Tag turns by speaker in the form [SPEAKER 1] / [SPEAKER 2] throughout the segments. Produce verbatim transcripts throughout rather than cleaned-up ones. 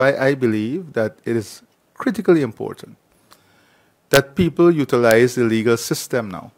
[SPEAKER 1] I believe that it is critically important that people utilize the legal system now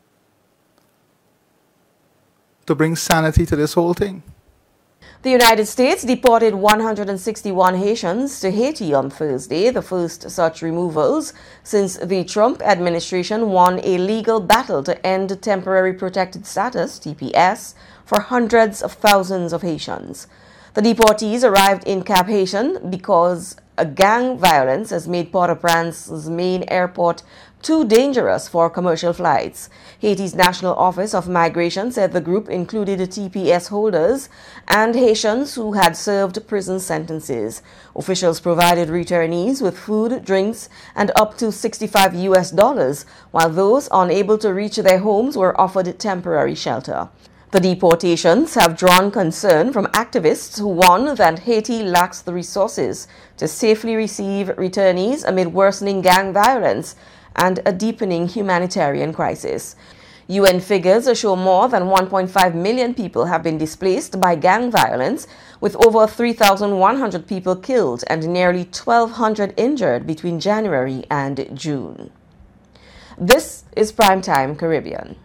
[SPEAKER 1] to bring sanity to this whole thing.
[SPEAKER 2] The United States deported one hundred sixty-one Haitians to Haiti on Thursday, the first such removals since the Trump administration won a legal battle to end temporary protected status, T P S, for hundreds of thousands of Haitians. The deportees arrived in Cap Haitian because a gang violence has made Port-au-Prince's main airport too dangerous for commercial flights. Haiti's National Office of Migration said the group included T P S holders and Haitians who had served prison sentences. Officials provided returnees with food, drinks, and up to sixty-five U S dollars, while those unable to reach their homes were offered temporary shelter. The deportations have drawn concern from activists who warn that Haiti lacks the resources to safely receive returnees amid worsening gang violence and a deepening humanitarian crisis. U N figures show more than one point five million people have been displaced by gang violence, with over three thousand one hundred people killed and nearly twelve hundred injured between January and June. This is Primetime Caribbean.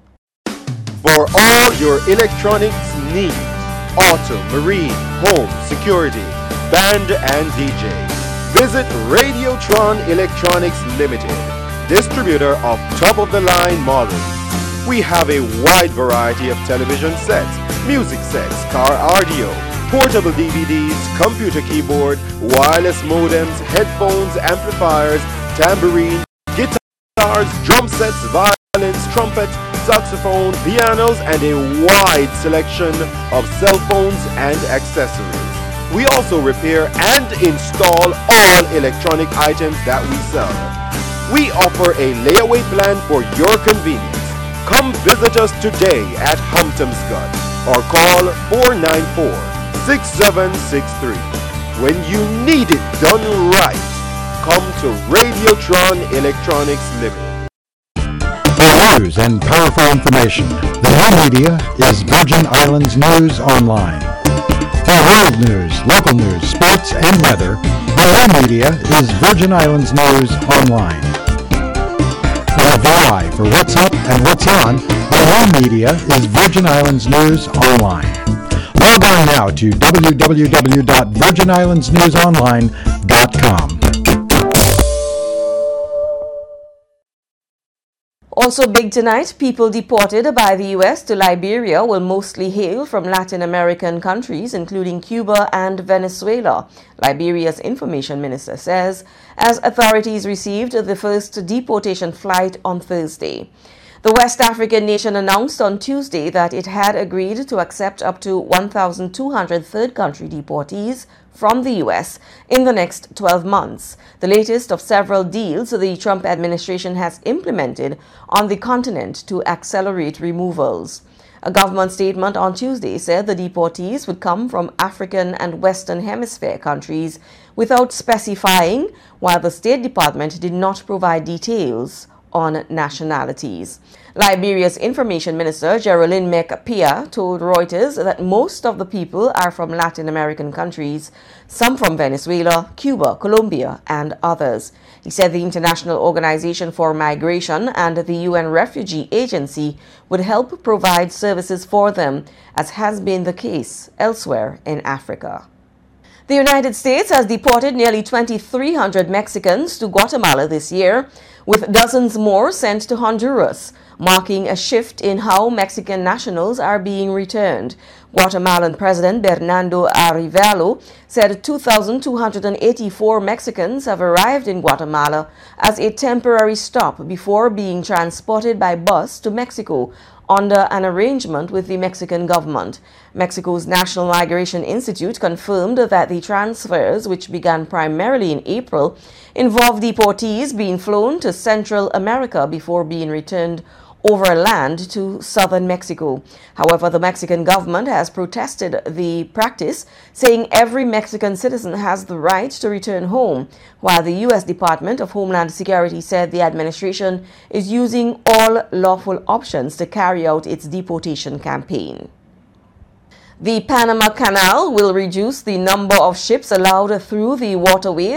[SPEAKER 3] For all your electronics needs, auto, marine, home, security, band and D J, visit Radiotron Electronics Limited, distributor of top-of-the-line models. We have a wide variety of television sets, music sets, car audio, portable D V Ds, computer keyboard, wireless modems, headphones, amplifiers, tambourine, guitars, drum sets, violins, trumpet, saxophone, pianos, and a wide selection of cell phones and accessories. We also repair and install all electronic items that we sell. We offer a layaway plan for your convenience. Come visit us today at Hamptonscott or call four nine four, six seven six three. When you need it done right, come to Radiotron Electronics Limited.
[SPEAKER 4] For news and powerful information, the new media is Virgin Islands News Online. For world news, local news, sports, and weather, the new media is Virgin Islands News Online. For V I, for what's up and what's on, the new media is Virgin Islands News Online. Log on now to w w w dot virgin islands news online dot com.
[SPEAKER 2] Also big tonight, people deported by the U S to Liberia will mostly hail from Latin American countries, including Cuba and Venezuela, Liberia's information minister says, as authorities received the first deportation flight on Thursday. The West African nation announced on Tuesday that it had agreed to accept up to one thousand two hundred third country deportees from the U S in the next twelve months, the latest of several deals the Trump administration has implemented on the continent to accelerate removals. A government statement on Tuesday said the deportees would come from African and Western Hemisphere countries without specifying, while the State Department did not provide details on nationalities. Liberia's information minister, Geraldine Mekapia, told Reuters that most of the people are from Latin American countries, some from Venezuela, Cuba, Colombia, and others. He said the International Organization for Migration and the U N Refugee Agency would help provide services for them, as has been the case elsewhere in Africa. The United States has deported nearly twenty-three hundred Mexicans to Guatemala this year, with dozens more sent to Honduras, marking a shift in how Mexican nationals are being returned. Guatemalan President Bernardo Arevalo said two thousand two hundred eighty-four Mexicans have arrived in Guatemala as a temporary stop before being transported by bus to Mexico under an arrangement with the Mexican government. Mexico's National Migration Institute confirmed that the transfers, which began primarily in April, involved deportees being flown to Central America before being returned overland to southern Mexico. However, the Mexican government has protested the practice, saying every Mexican citizen has the right to return home, while the U S Department of Homeland Security said the administration is using all lawful options to carry out its deportation campaign. The Panama Canal will reduce the number of ships allowed through the waterway